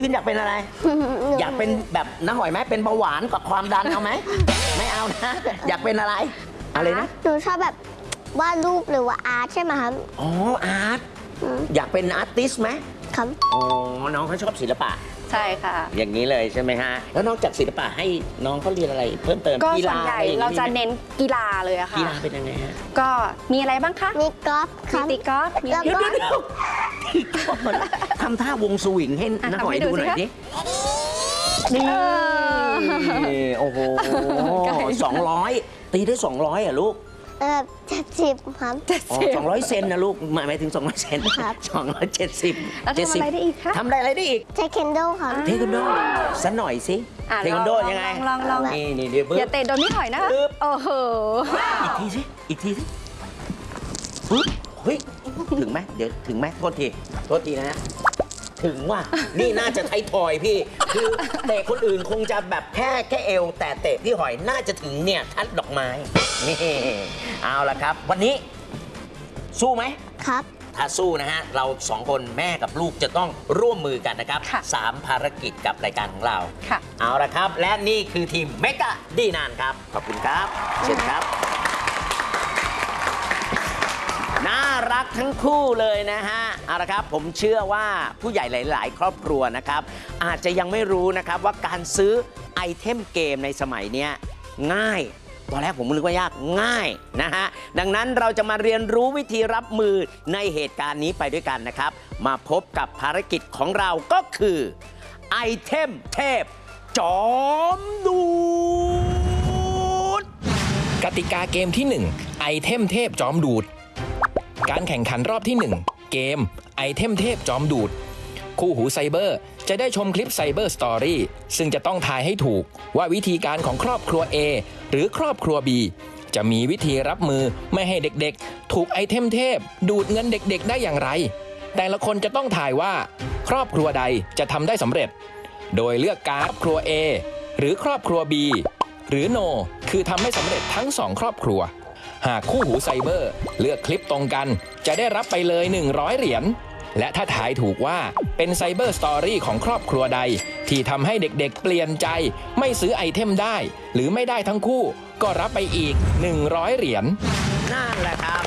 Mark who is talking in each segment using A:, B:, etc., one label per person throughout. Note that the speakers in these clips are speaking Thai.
A: อยากเป็นอะไร อยากเป็นแบบน้าหอยไหมเป็นเบาหวานกับความดันเอาไหม ไม่เอานะ อยากเป็นอะไรอะไรนะ
B: หนูชอบแบบวาดรูปหรือว่าอาร์ตใช่ไหมครับ
A: อ๋ออาร์ตอยากเป็นอาร์ติสไหม
B: ครับ
A: อ๋อน้องเขาชอบศิลปะ
C: ใช่ค่ะ
A: อย่างนี้เลยใช่ไหมฮะแล้วนอกจากศิลปะให้น้องเขาเรียนอะไรเพิ่มเติม
C: ก็
A: กีฬา
C: ส่วนใหญ่เราจะเน้นกีฬาเลยอะค่ะ
A: กีฬาเป็นยังไงฮะ
C: ก็มีอะไรบ้างคะ
B: มีกอล์ฟครับ
C: ตีกอล์ฟมี
B: แล้วก็
A: ทำท่าวงสวิงให้น้าหอยดูหน่อยดินี่โอ้โห200ตีได้200อ่ะลูก
B: 70ครับ
A: อ๋อ200 เซนนะลูกหมายถึง200 เซน
B: ครับ
A: 270
C: แล้วทำอะไรได้อีกคะ
A: ทำอะไรได้อีก
B: เทควันโดครับ
A: เทควันโดสักหน่อยสิเทควันโดยังไง
C: ลอง
A: นี่เดี๋ยว
C: อย่าเตะโดนพี่หอยนะคะโอ้โห
A: อีกทีสิปึ๊บเฮ้ยถึงไหมเดี๋ยวถึงไหมโทษทีนะฮะถึงว่านี่น่าจะไทยทอยพี่คือเตะคนอื่นคงจะแบบแค่เอวแต่เตะพี่หอยน่าจะถึงเนี่ยทัดดอกไม้นี่เอาละครับวันนี้สู้ไหม
B: ครับ
A: ถ้าสู้นะฮะเรา2คนแม่กับลูกจะต้องร่วมมือกันนะครับ3ภารกิจกับรายการของเราเอาละครับและนี่คือทีมเมกะดีนานครับขอบคุณครับเชิญครับน่ารักทั้งคู่เลยนะฮะเอาละครับผมเชื่อว่าผู้ใหญ่หลายๆครอบครัวนะครับอาจจะยังไม่รู้นะครับว่าการซื้อไอเทมเกมในสมัยนี้ง่ายตอนแรกผมนึกว่ายากง่ายนะฮะดังนั้นเราจะมาเรียนรู้วิธีรับมือในเหตุการณ์นี้ไปด้วยกันนะครับมาพบกับภารกิจของเราก็คือไอเทมเทพจอมดูด
D: กติกาเกมที่1ไอเทมเทพจอมดูดการแข่งขันรอบที่1เกมไอเทมเทพจอมดูดคู่หูไซเบอร์จะได้ชมคลิปไซเบอร์สตอรี่ซึ่งจะต้องทายให้ถูกว่าวิธีการของครอบครัว A หรือครอบครัว B จะมีวิธีรับมือไม่ให้เด็กๆถูกไอเทมเทพดูดเงินเด็กๆได้อย่างไรแต่ละคนจะต้องทายว่าครอบครัวใดจะทำได้สำเร็จโดยเลือกการครอบครัว A หรือครอบครัว B หรือ No คือทำไม่สำเร็จทั้ง2ครอบครัวหากคู่หูไซเบอร์เลือกคลิปตรงกันจะได้รับไปเลย100เหรียญและถ้าถ่ายถูกว่าเป็นไซเบอร์สตอรี่ของครอบครัวใดที่ทำให้เด็กๆเปลี่ยนใจไม่ซื้อไอเทมได้หรือไม่ได้ทั้งคู่ก็รับไปอีก100เหรียญ
A: นั่นแหละครับ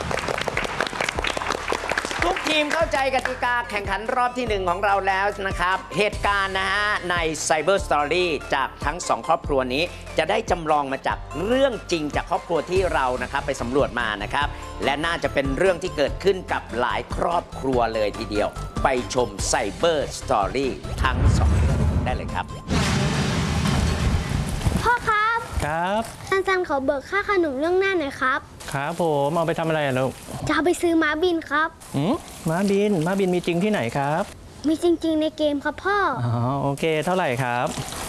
A: ทุกทีมเข้าใจกติกาแข่งขันรอบที่1ของเราแล้วนะครับเหตุการณ์นะฮะใน Cyber Story จากทั้ง2ครอบครัวนี้จะได้จำลองมาจากเรื่องจริงจากครอบครัวที่เรานะครับไปสำรวจมานะครับและน่าจะเป็นเรื่องที่เกิดขึ้นกับหลายครอบครัวเลยทีเดียวไปชม Cyber Story ทั้ง2เรื่องได้เลยครับ
B: พ่อครับ
E: ครับ
B: สั้นๆขอเบิกค่าขนมเรื่องหน้าหน่อยครับ
E: ครับผมเอาไปทำอะไรลูก
B: จะเอาไปซื้อม้าบินครับ
E: ม้าบินมีจริงที่ไหนครับ
B: มีจริงๆในเกมครับพ่อ
E: อ๋อโอเคเท่าไหร่ครับ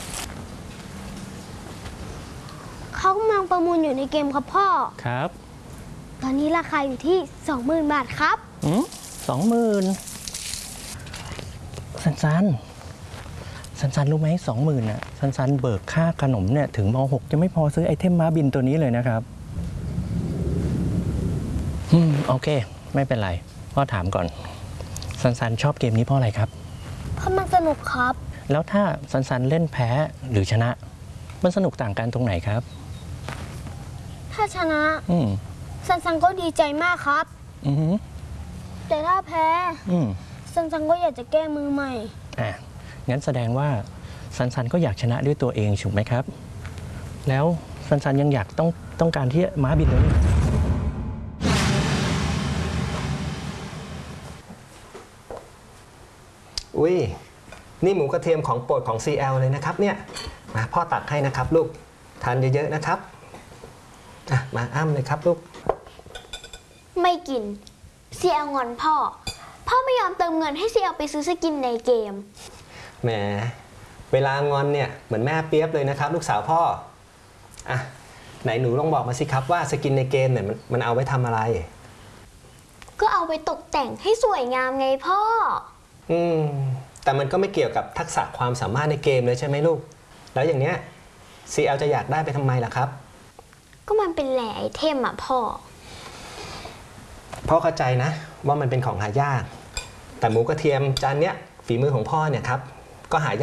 B: เขากำลังประมูลอยู่ในเกมครับพ่อ
E: ครับ
B: ตอนนี้ราคาอยู่ที่ 20,000 บาทครับ
E: 20,000สันรู้ไหม20,000น่ะสันเบิกค่าขนมเนี่ยถึงม.6จะไม่พอซื้อไอเทมม้าบินตัวนี้เลยนะครับโอเคไม่เป็นไรพ่อถามก่อนสันชอบเกมนี้เพราะอะไรครับ
B: เพราะมันสนุกครับ
E: แล้วถ้าสันเล่นแพ้หรือชนะมันสนุกต่างกันตรงไหนครับ
B: ถ้าชนะสันก็ดีใจมากครับแต่ถ้าแพ้สันก็อยากจะแก้มือใหม่
E: งั้นแสดงว่าสันก็อยากชนะด้วยตัวเองถูกไหมครับแล้วสันยังอยากต้องการที่ม้าบินตัวนี้
F: อุ้ยนี่หมูกระเทียมของโปรดของ CL เลยนะครับเนี่ยมาพ่อตักให้นะครับลูกทานเยอะๆนะครับมาอ้ำเลยครับลูก
B: ไม่กิน CL งอนพ่อไม่ยอมเติมเงินให้ CL ไปซื้อสกินในเกม
F: แหมเวลางอนเนี่ยเหมือนแม่เปียบเลยนะครับลูกสาวพ่อไหนหนูลองบอกมาสิครับว่าสกินในเกมเนี่ยมันเอาไว้ทำอะไร
B: ก็เอาไปตกแต่งให้สวยงามไงพ่อ
F: แต่มันก็ไม่เกี่ยวกับทักษะความสามารถในเกมเลยใช่ไหมลูกแล้วอย่างเนี้ย CL จะอยากได้ไปทำไมล่ะครับ
B: ก็มันเป็นแหล่ไอเทมพ่อ
F: เข้าใจนะว่ามันเป็นของหายากแต่หมูกระเทียมจานเนี้ยฝีมือของพ่อเนี่ยครับก็หายาก